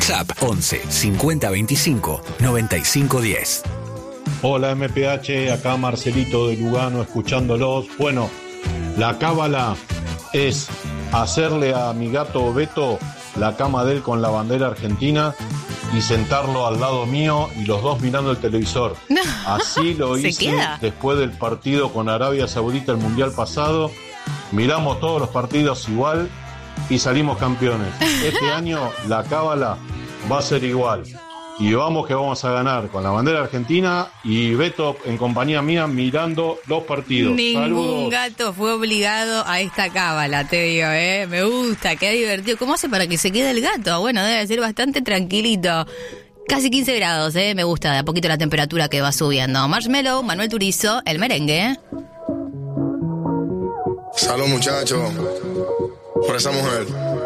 WhatsApp 11 50 25 95 10. Hola MPH, acá Marcelito de Lugano escuchándolos. Bueno, la cábala es hacerle a mi gato Beto la cama de él con la bandera argentina y sentarlo al lado mío y los dos mirando el televisor. No. Así lo ¿Se hice queda? después del partido con Arabia Saudita el Mundial pasado. Miramos todos los partidos igual y salimos campeones. Este año la cábala va a ser igual. Y vamos que vamos a ganar con la bandera argentina y Beto en compañía mía mirando los partidos. Ningún Saludos. gato fue obligado a esta cábala, te digo, me gusta, qué divertido. ¿Cómo hace para que se quede el gato? Bueno, debe ser bastante tranquilito. Casi 15 grados, me gusta de a poquito la temperatura que va subiendo. Marshmello, Manuel Turizo, el merengue. Salud muchachos, por esa mujer.